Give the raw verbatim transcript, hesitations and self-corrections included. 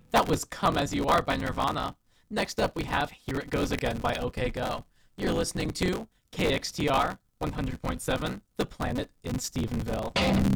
That was Come As You Are by Nirvana. Next up, we have Here It Goes Again by OK Go. You're listening to K X T R one hundred point seven, The Planet in Stephenville.